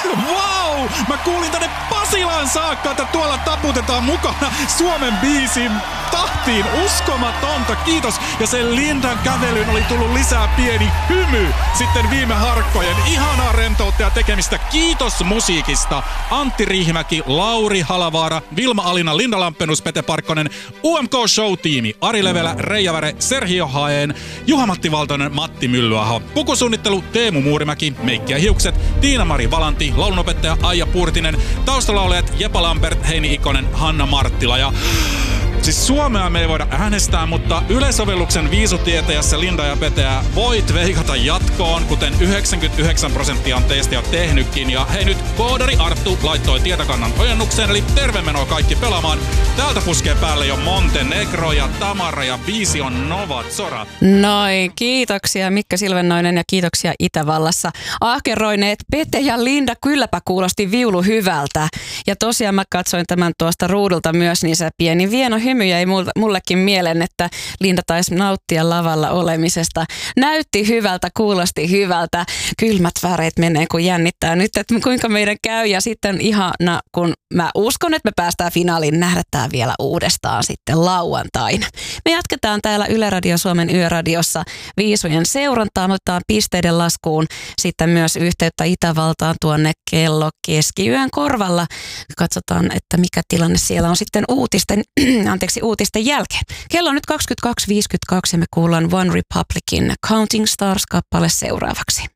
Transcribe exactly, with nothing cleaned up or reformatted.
Wow! Mä kuulin tänne Pasilaan saakka, että tuolla taputetaan mukana Suomen biisin tahtiin. Uskomatonta, kiitos. Ja sen Lindan kävelyyn oli tullut lisää pieni hymy sitten viime harkkojen. Ihanaa rentoutta ja tekemistä. Kiitos musiikista. Antti Riihimäki, Lauri Halavaara, Vilma Alina, Linda Lamppenus, Pete Parkkonen, U M K Show-tiimi, Ari Levelä, Reija Väre, Sergio Haen, Juha-Matti Valtonen, Matti Myllyaho, pukusuunnittelu Teemu Muurimäki, Meikki ja hiukset, Tiina-Mari Valanti, laulunopettaja Aija Puurtinen, taustalaulajat Jepa Lampert, Heini Ikonen, Hanna Marttila ja... Siis Suomea me ei voida äänestää, mutta yleisovelluksen viisutietäjässä Linda ja Peteä voit veikata jatkoon, kuten yhdeksänkymmentäyhdeksän prosenttia on teistä jo tehnytkin. Ja hei, nyt koodari Arttu laittoi tietokannan ojennukseen, eli terve menoa kaikki pelaamaan. Täältä puskee päälle jo Montenegro ja Tamara ja biisi on Nova Zora. Noin, kiitoksia Mikko Silvennoinen ja kiitoksia Itävallassa. Ahkeroineet Pete ja Linda, kylläpä kuulosti viulu hyvältä. Ja tosiaan mä katsoin tämän tuosta ruudulta myös, niin se pieni vieno hymy jäi mullekin mieleen, että Linda taisi nauttia lavalla olemisesta. Näytti hyvältä, kuulosti hyvältä. Kylmät väreet menee, kun jännittää nyt, että kuinka meidän käy. Ja sitten ihana, kun mä uskon, että me päästään finaaliin, nähdään vielä uudestaan sitten lauantaina. Me jatketaan täällä Yle Radio Suomen Yöradiossa viisujen seurantaa. Me otetaan pisteiden laskuun sitten myös yhteyttä Itävaltaan tuonne kello keskiyön korvalla. Katsotaan, että mikä tilanne siellä on sitten uutisten, anteeksi, uutisten jälkeen. Kello on nyt kaksikymmentäkaksi viisikymmentäkaksi ja me kuullaan One Republicin Counting Stars-kappale seuraavaksi.